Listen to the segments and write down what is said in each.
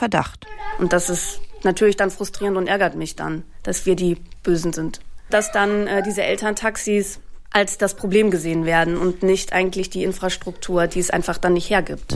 Verdacht. Und das ist natürlich dann frustrierend und ärgert mich dann, dass wir die Bösen sind. Dass dann diese Elterntaxis als das Problem gesehen werden und nicht eigentlich die Infrastruktur, die es einfach dann nicht hergibt.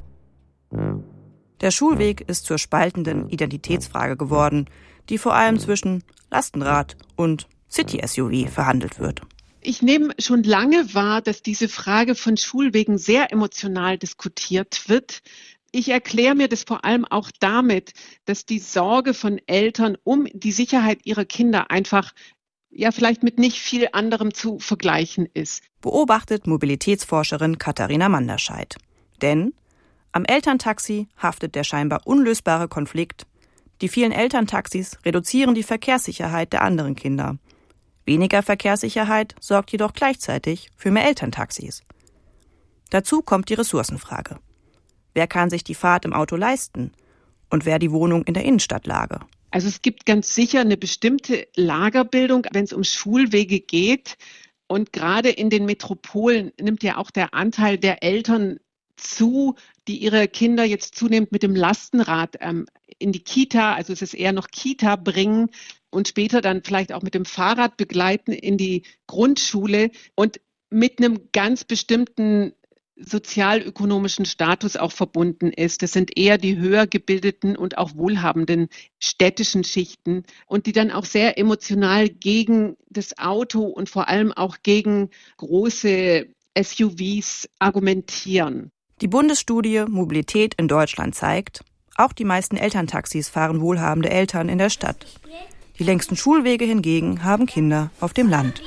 Der Schulweg ist zur spaltenden Identitätsfrage geworden, die vor allem zwischen Lastenrad und City-SUV verhandelt wird. Ich nehme schon lange wahr, dass diese Frage von Schulwegen sehr emotional diskutiert wird. Ich erkläre mir das vor allem auch damit, dass die Sorge von Eltern um die Sicherheit ihrer Kinder einfach vielleicht mit nicht viel anderem zu vergleichen ist. Beobachtet Mobilitätsforscherin Katharina Manderscheid. Denn am Elterntaxi haftet der scheinbar unlösbare Konflikt. Die vielen Elterntaxis reduzieren die Verkehrssicherheit der anderen Kinder. Weniger Verkehrssicherheit sorgt jedoch gleichzeitig für mehr Elterntaxis. Dazu kommt die Ressourcenfrage. Wer kann sich die Fahrt im Auto leisten? Und wer die Wohnung in der Innenstadtlage? Also es gibt ganz sicher eine bestimmte Lagerbildung, wenn es um Schulwege geht. Und gerade in den Metropolen nimmt ja auch der Anteil der Eltern zu, die ihre Kinder jetzt zunehmend mit dem Lastenrad in die Kita, also es ist eher noch Kita bringen und später dann vielleicht auch mit dem Fahrrad begleiten in die Grundschule und mit einem ganz bestimmten sozialökonomischen Status auch verbunden ist. Das sind eher die höher gebildeten und auch wohlhabenden städtischen Schichten und die dann auch sehr emotional gegen das Auto und vor allem auch gegen große SUVs argumentieren. Die Bundesstudie Mobilität in Deutschland zeigt, auch die meisten Elterntaxis fahren wohlhabende Eltern in der Stadt. Die längsten Schulwege hingegen haben Kinder auf dem Land.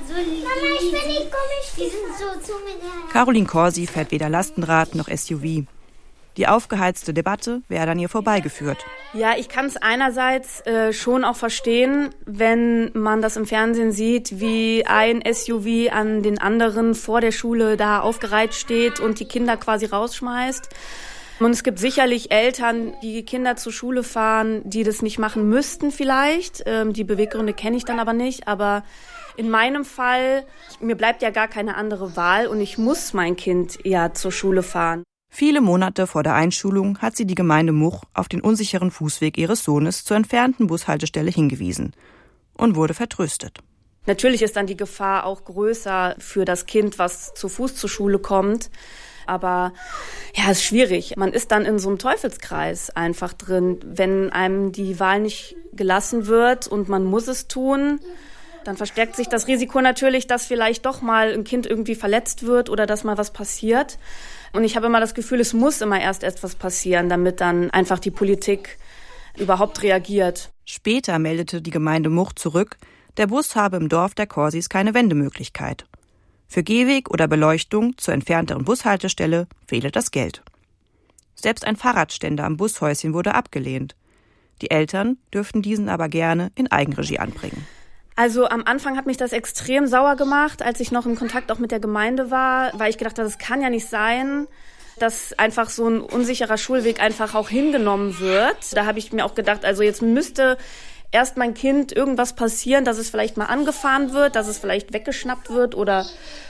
Caroline Corsi fährt weder Lastenrad noch SUV. Die aufgeheizte Debatte wäre an ihr vorbeigeführt. Ja, ich kann es einerseits schon auch verstehen, wenn man das im Fernsehen sieht, wie ein SUV an den anderen vor der Schule da aufgereiht steht und die Kinder quasi rausschmeißt. Und es gibt sicherlich Eltern, die Kinder zur Schule fahren, die das nicht machen müssten vielleicht. Die Beweggründe kenne ich dann aber nicht. Aber in meinem Fall, mir bleibt ja gar keine andere Wahl und ich muss mein Kind ja zur Schule fahren. Viele Monate vor der Einschulung hat sie die Gemeinde Much auf den unsicheren Fußweg ihres Sohnes zur entfernten Bushaltestelle hingewiesen und wurde vertröstet. Natürlich ist dann die Gefahr auch größer für das Kind, was zu Fuß zur Schule kommt. Aber ja, es ist schwierig. Man ist dann in so einem Teufelskreis einfach drin. Wenn einem die Wahl nicht gelassen wird und man muss es tun, dann verstärkt sich das Risiko natürlich, dass vielleicht doch mal ein Kind irgendwie verletzt wird oder dass mal was passiert. Und ich habe immer das Gefühl, es muss immer erst etwas passieren, damit dann einfach die Politik überhaupt reagiert. Später meldete die Gemeinde Much zurück, der Bus habe im Dorf der Corsis keine Wendemöglichkeit. Für Gehweg oder Beleuchtung zur entfernteren Bushaltestelle fehle das Geld. Selbst ein Fahrradständer am Bushäuschen wurde abgelehnt. Die Eltern dürften diesen aber gerne in Eigenregie anbringen. Also am Anfang hat mich das extrem sauer gemacht, als ich noch im Kontakt auch mit der Gemeinde war, weil ich gedacht habe, das kann ja nicht sein, dass einfach so ein unsicherer Schulweg einfach auch hingenommen wird. Da habe ich mir auch gedacht, also jetzt müsste erst mein Kind irgendwas passieren, dass es vielleicht mal angefahren wird, dass es vielleicht weggeschnappt wird oder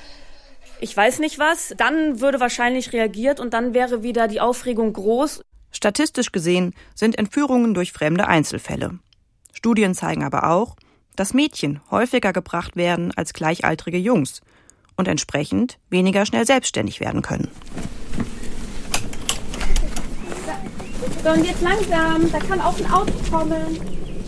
ich weiß nicht was. Dann würde wahrscheinlich reagiert und dann wäre wieder die Aufregung groß. Statistisch gesehen sind Entführungen durch Fremde Einzelfälle. Studien zeigen aber auch, dass Mädchen häufiger gebracht werden als gleichaltrige Jungs und entsprechend weniger schnell selbstständig werden können. So, und jetzt langsam, da kann auch ein Auto kommen.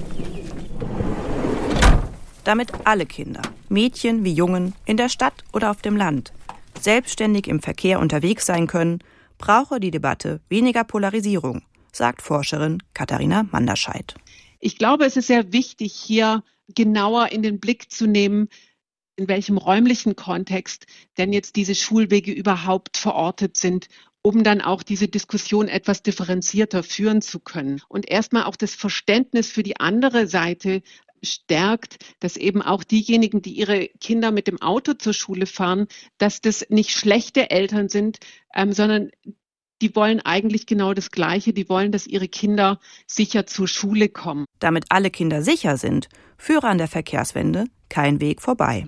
Damit alle Kinder, Mädchen wie Jungen, in der Stadt oder auf dem Land, selbstständig im Verkehr unterwegs sein können, brauche die Debatte weniger Polarisierung, sagt Forscherin Katharina Manderscheid. Ich glaube, es ist sehr wichtig, hier genauer in den Blick zu nehmen, in welchem räumlichen Kontext denn jetzt diese Schulwege überhaupt verortet sind, um dann auch diese Diskussion etwas differenzierter führen zu können. Und erstmal auch das Verständnis für die andere Seite stärkt, dass eben auch diejenigen, die ihre Kinder mit dem Auto zur Schule fahren, dass das nicht schlechte Eltern sind, sondern die wollen eigentlich genau das Gleiche. Die wollen, dass ihre Kinder sicher zur Schule kommen. Damit alle Kinder sicher sind, führe an der Verkehrswende kein Weg vorbei.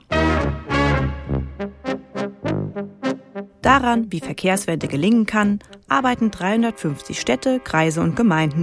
Daran, wie Verkehrswende gelingen kann, arbeiten 350 Städte, Kreise und Gemeinden